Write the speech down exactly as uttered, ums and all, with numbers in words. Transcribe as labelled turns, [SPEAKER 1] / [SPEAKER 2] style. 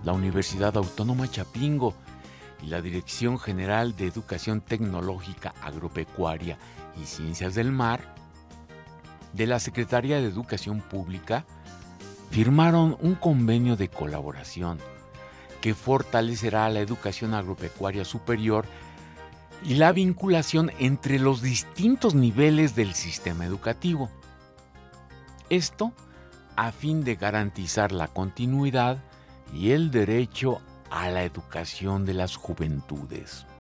[SPEAKER 1] la Universidad Autónoma Chapingo y la Dirección General de Educación Tecnológica, Agropecuaria y Ciencias del Mar de la Secretaría de Educación Pública firmaron un convenio de colaboración que fortalecerá la educación agropecuaria superior y la vinculación entre los distintos niveles del sistema educativo. Esto a fin de garantizar la continuidad y el derecho a la educación de las juventudes.